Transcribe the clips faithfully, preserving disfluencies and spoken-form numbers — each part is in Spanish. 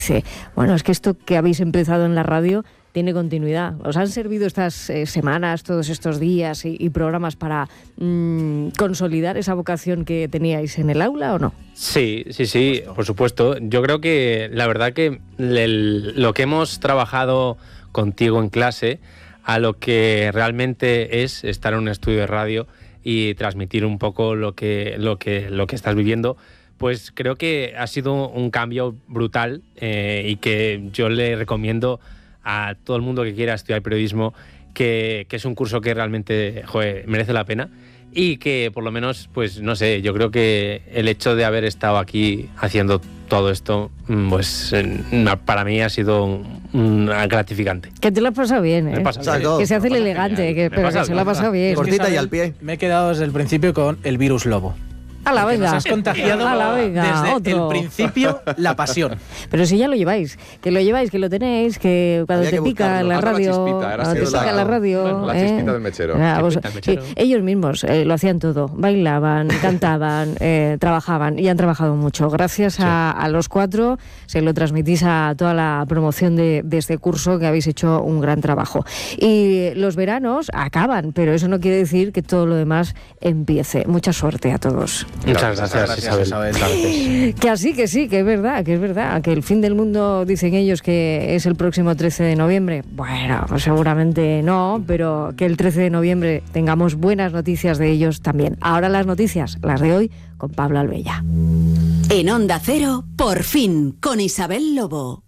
Sí, bueno, es que esto que habéis empezado en la radio tiene continuidad. ¿Os han servido estas eh, semanas, todos estos días y, y programas para mmm, consolidar esa vocación que teníais en el aula o no? Sí, sí, sí, por supuesto. Yo creo que la verdad que el, lo que hemos trabajado contigo en clase a lo que realmente es estar en un estudio de radio y transmitir un poco lo que, lo que, lo que estás viviendo, pues creo que ha sido un cambio brutal eh, y que yo le recomiendo a todo el mundo que quiera estudiar periodismo que, que es un curso que realmente, joder, merece la pena y que por lo menos, pues no sé, yo creo que el hecho de haber estado aquí haciendo todo esto, pues para mí ha sido gratificante. Que te lo has pasado bien, ¿eh? Me pasa bien. Que se hace el elegante, que, pero que se lo ha pasado bien. Cortita y al pie. Me he quedado desde el principio con el virus lobo. A la venga. Nos has contagiado a la venga, desde otro. el principio la pasión. Pero si ya lo lleváis, que lo lleváis, que lo tenéis, que cuando Había te que pica la buscarlo. radio, Ah, la chispita, era cuando te así, pica la- la radio, bueno, la ¿eh? chispita del mechero. Nada, vos- Chispita del mechero. sí, ellos mismos eh, lo hacían todo, bailaban, cantaban, eh, trabajaban y han trabajado mucho. Gracias a, a los cuatro se lo transmitís a toda la promoción de, de este curso, que habéis hecho un gran trabajo. Y los veranos acaban, pero eso no quiere decir que todo lo demás empiece. Mucha suerte a todos. Muchas gracias, Isabel. Isabel. Que así, que sí, que es verdad, que es verdad, que el fin del mundo dicen ellos que es el próximo trece de noviembre. Bueno, pues seguramente no, pero que el trece de noviembre tengamos buenas noticias de ellos también. Ahora las noticias, las de hoy, con Pablo Albella. En Onda Cero, por fin, con Isabel Lobo.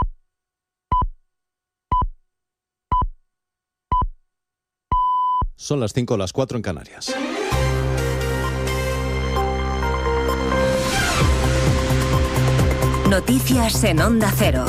Son las cinco, las cuatro en Canarias. Noticias en Onda Cero.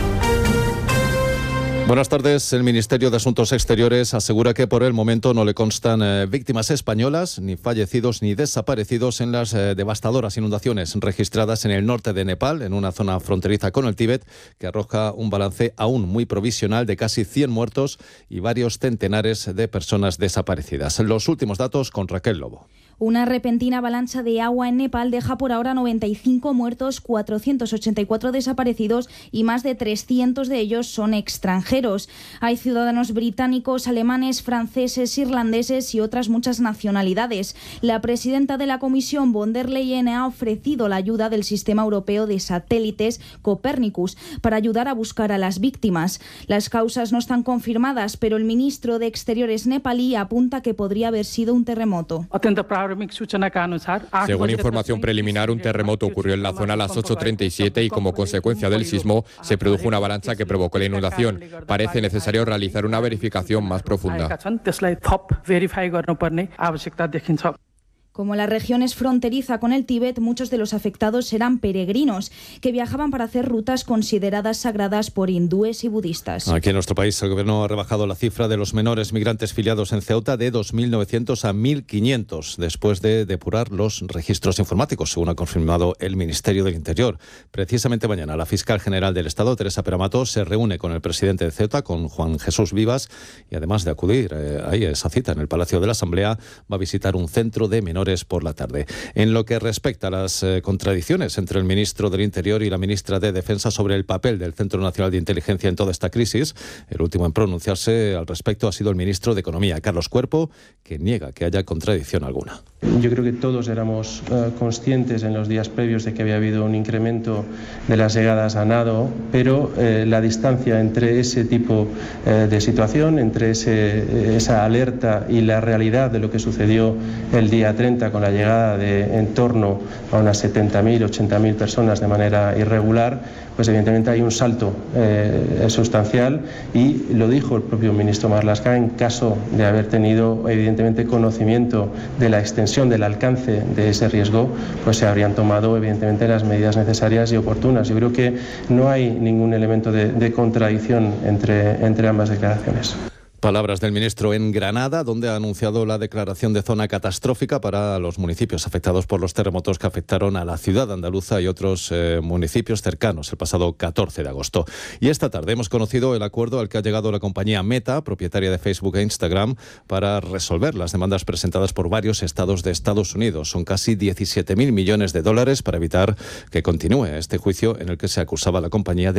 Buenas tardes. El Ministerio de Asuntos Exteriores asegura que por el momento no le constan eh, víctimas españolas, ni fallecidos ni desaparecidos en las eh, devastadoras inundaciones registradas en el norte de Nepal, en una zona fronteriza con el Tíbet, que arroja un balance aún muy provisional de casi cien muertos y varios centenares de personas desaparecidas. Los últimos datos con Raquel Lobo. Una repentina avalancha de agua en Nepal deja por ahora noventa y cinco muertos, cuatrocientos ochenta y cuatro desaparecidos y más de trescientos de ellos son extranjeros. Hay ciudadanos británicos, alemanes, franceses, irlandeses y otras muchas nacionalidades. La presidenta de la Comisión, von der Leyen, ha ofrecido la ayuda del sistema europeo de satélites Copernicus para ayudar a buscar a las víctimas. Las causas no están confirmadas, pero el ministro de Exteriores nepalí apunta que podría haber sido un terremoto. Según información preliminar, un terremoto ocurrió en la zona a las ocho treinta y siete y como consecuencia del sismo se produjo una avalancha que provocó la inundación. Parece necesario realizar una verificación más profunda. Como la región es fronteriza con el Tíbet, muchos de los afectados eran peregrinos que viajaban para hacer rutas consideradas sagradas por hindúes y budistas. Aquí en nuestro país el gobierno ha rebajado la cifra de los menores migrantes filiados en Ceuta de dos mil novecientos a mil quinientos después de depurar los registros informáticos, según ha confirmado el Ministerio del Interior. Precisamente mañana la fiscal general del Estado, Teresa Peramato, se reúne con el presidente de Ceuta, con Juan Jesús Vivas, y además de acudir eh, ahí a esa cita en el Palacio de la Asamblea, va a visitar un centro de menores por la tarde. En lo que respecta a las eh, contradicciones entre el ministro del Interior y la ministra de Defensa sobre el papel del Centro Nacional de Inteligencia en toda esta crisis, el último en pronunciarse al respecto ha sido el ministro de Economía, Carlos Cuerpo, que niega que haya contradicción alguna. Yo creo que todos éramos uh, conscientes en los días previos de que había habido un incremento de las llegadas a nado, pero eh, la distancia entre ese tipo eh, de situación, entre ese, esa alerta y la realidad de lo que sucedió el día treinta con la llegada de en torno a unas setenta mil, ochenta mil personas de manera irregular, pues evidentemente hay un salto eh, sustancial y lo dijo el propio ministro Marlaska, en caso de haber tenido evidentemente conocimiento de la extensión del alcance de ese riesgo, pues se habrían tomado evidentemente las medidas necesarias y oportunas. Yo creo que no hay ningún elemento de, de contradicción entre, entre ambas declaraciones. Palabras del ministro en Granada, donde ha anunciado la declaración de zona catastrófica para los municipios afectados por los terremotos que afectaron a la ciudad andaluza y otros eh, municipios cercanos el pasado catorce de agosto. Y esta tarde hemos conocido el acuerdo al que ha llegado la compañía Meta, propietaria de Facebook e Instagram, para resolver las demandas presentadas por varios estados de Estados Unidos. Son casi diecisiete mil millones de dólares para evitar que continúe este juicio en el que se acusaba a la compañía de